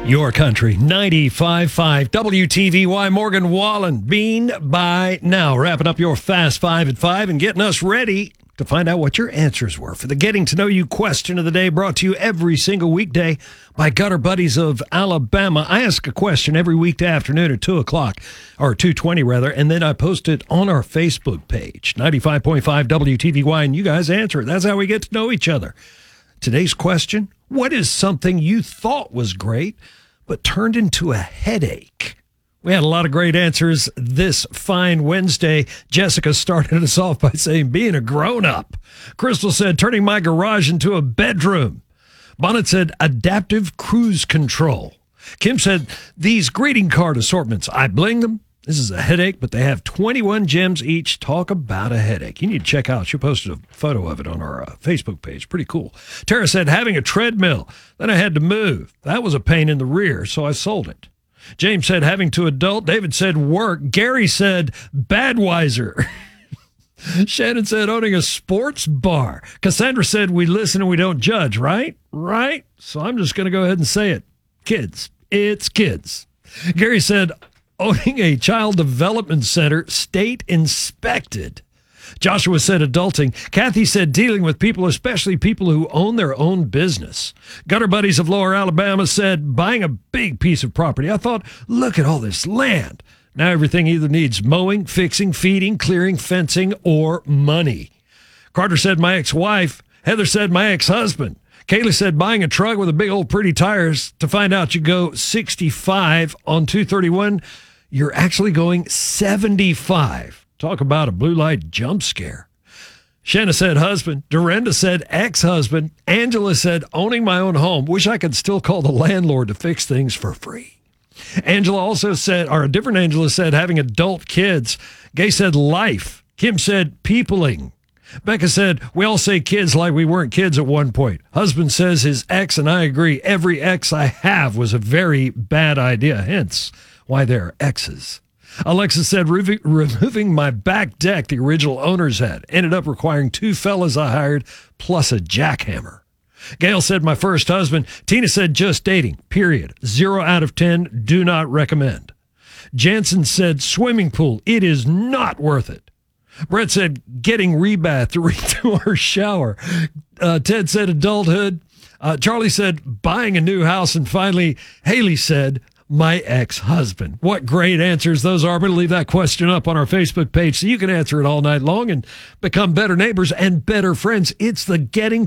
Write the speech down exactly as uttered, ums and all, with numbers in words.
Your country, ninety-five point five W T V Y. Morgan Wallen, Bean by Now. Wrapping up your Fast Five at Five and getting us ready to find out what your answers were for the Getting to Know You question of the day, brought to you every single weekday by Gutter Buddies of Alabama. I ask a question every weekday afternoon at two o'clock, or two twenty rather, and then I post it on our Facebook page, ninety-five point five W T V Y, and you guys answer it. That's how we get to know each other. Today's question: what is something you thought was great but turned into a headache? We had a lot of great answers this fine Wednesday. Jessica started us off by saying being a grown-up. Crystal said turning my garage into a bedroom. Bonnet said adaptive cruise control. Kim said these greeting card assortments, I bling them. This is a headache, but they have twenty-one gems each. Talk about a headache. You need to check out. She posted a photo of it on our uh, Facebook page. Pretty cool. Tara said having a treadmill. Then I had to move. That was a pain in the rear, so I sold it. James said having to adult. David said work. Gary said Badweiser. Shannon said owning a sports bar. Cassandra said we listen and we don't judge, right? Right? So I'm just going to go ahead and say it. Kids. It's kids. Gary said owning a child development center, state inspected. Joshua said adulting. Kathy said dealing with people, especially people who own their own business. Gutter Buddies of Lower Alabama said buying a big piece of property. I thought, look at all this land. Now everything either needs mowing, fixing, feeding, clearing, fencing, or money. Carter said my ex-wife. Heather said my ex-husband. Kaylee said buying a truck with a big old pretty tires. To find out you go sixty-five on two thirty-one, you're actually going seventy-five. Talk about a blue light jump scare. Shanna said husband. Dorinda said ex-husband. Angela said owning my own home. Wish I could still call the landlord to fix things for free. Angela also said, or a different Angela said having adult kids. Gay said life. Kim said peopling. Becca said, we all say kids like we weren't kids at one point. Husband says his ex, and I agree. Every ex I have was a very bad idea, hence why they're exes. Alexa said, Re- removing my back deck the original owners had. Ended up requiring two fellas I hired, plus a jackhammer. Gail said, my first husband. Tina said, just dating, period. Zero out of ten, do not recommend. Jansen said, swimming pool, it is not worth it. Brett said, getting rebath to redo our shower. Uh, Ted said, adulthood. Uh, Charlie said, buying a new house. And finally, Haley said, my ex-husband. What great answers those are. I'm going to leave that question up on our Facebook page so you can answer it all night long and become better neighbors and better friends. It's the Getting